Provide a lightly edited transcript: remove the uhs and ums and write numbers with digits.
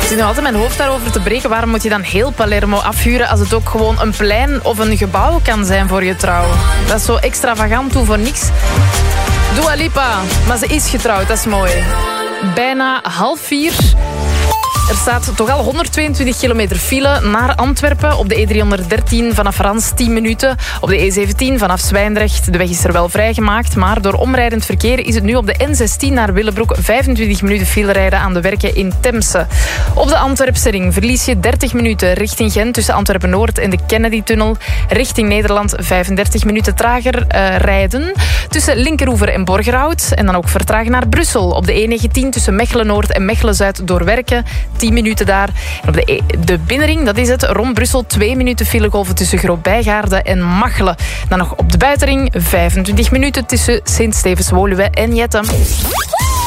zit nu altijd mijn hoofd daarover te breken. Waarom moet je dan heel Palermo afhuren als het ook gewoon een plein of een gebouw kan zijn voor je trouw? Dat is zo extravagant, toe voor niks. Dua Lipa, maar ze is getrouwd, dat is mooi. Bijna 3:30. Er staat toch al 122 kilometer file naar Antwerpen. Op de E313 vanaf Rans 10 minuten. Op de E17 vanaf Zwijndrecht. De weg is er wel vrijgemaakt, maar door omrijdend verkeer is het nu op de N16 naar Willebroek 25 minuten file rijden aan de werken in Temse. Op de Antwerpse ring verlies je 30 minuten richting Gent tussen Antwerpen-Noord en de Kennedy-tunnel. Richting Nederland 35 minuten trager rijden tussen Linkeroever en Borgerhout. En dan ook vertragen naar Brussel op de E19 tussen Mechelen-Noord en Mechelen-Zuid door werken. 10 minuten daar. En op de binnenring, dat is het, rond Brussel 2 minuten filegolven tussen Groot-Bijgaarde en Machelen. Dan nog op de buitenring 25 minuten tussen Sint-Stevens-Woluwe en Jettem.